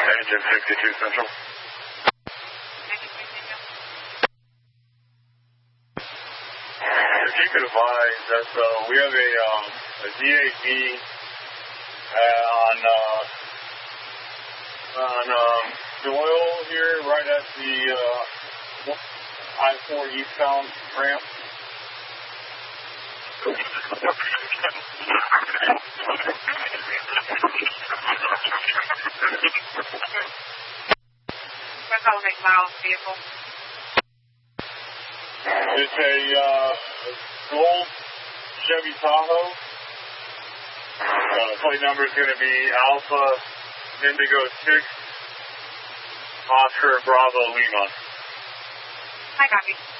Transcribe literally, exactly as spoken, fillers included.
Engine sixty-two Central. If you could advise that uh, we have a, um, a D A B uh, on uh, on um, Doyle here, right at the uh, I four eastbound ramp. What's all the miles vehicle? It's a uh, gold Chevy Tahoe. Uh, plate number is going to be Alpha Indigo six Oscar Bravo Lima. I copy.